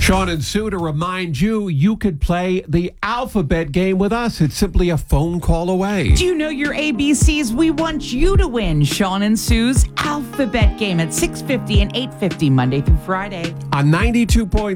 Sean and Sue, to remind you, you could play the alphabet game with us. It's simply a phone call away. Do you know your ABCs? We want you to win Sean and Sue's alphabet game at 6:50 and 8:50 Monday through Friday. On 92.7